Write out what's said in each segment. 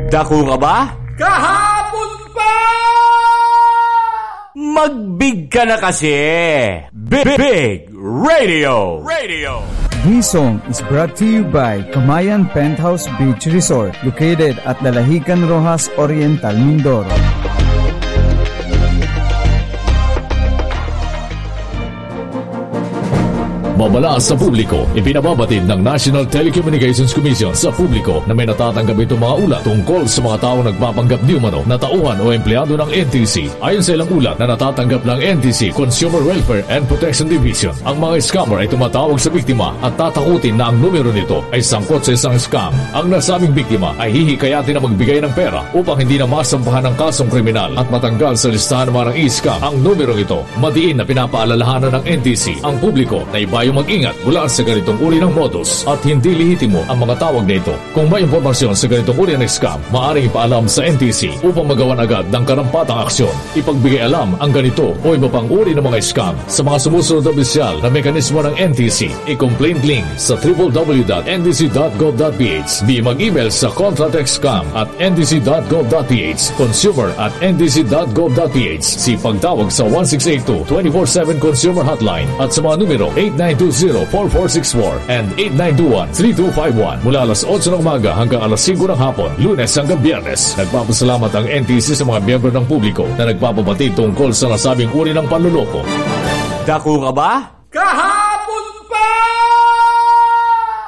Dako ka ba? Kahapon pa! Magbig ka na kasi! Big Radio! This song is brought to you by Kamayan Penthouse Beach Resort, located at Dalahican Rojas Oriental, Mindoro. Babala sa publiko, ipinababatid ng National Telecommunications Commission sa publiko na may natatanggap itong mga ulat tungkol sa mga taong nagpapanggap di umano na tauhan o empleyado ng NTC. Ayon sa ilang ulat na natatanggap ng NTC Consumer Welfare and Protection Division, ang mga scammer ay tumatawag sa biktima at tatakutin na ang numero nito ay sangkot sa isang scam. Ang nasabing biktima ay hihikayatin na magbigay ng pera upang hindi na masampahan ng kasong kriminal at matanggal sa listahan ng mga e-scam. Ang numero ito, madiin na pinapaalalahanan ng NTC ang publiko na ibayo mag-ingat mula sa ganitong uri ng modus at hindi lihitimo ang mga tawag na ito. Kung may impormasyon sa ganitong uri ng scam, maaaring ipaalam sa NTC upang magawan agad ng karampatang aksyon. Ipagbigay alam ang ganito o iba pang uri ng mga scam sa mga sumusunod na opisyal na mekanismo ng NTC. I-complaint link sa www.ntc.gov.ph. Di mag-email sa contratexcam@ntc.gov.ph, consumer@ntc.gov.ph. Si pagtawag sa 1682 24/7 Consumer Hotline at sa mga numero 8920-4464 and 8921-3251 mula alas 8 ng umaga hanggang alas 5 ng hapon, Lunes hanggang Biyernes. Nagpapasalamat ang NTC sa mga miyembro ng publiko na nagpapabatid tungkol sa nasabing uri ng panluloko. Dako ka ba? Kahapon pa!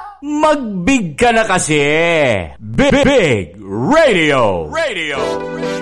Magbig ka na kasi! Big Radio!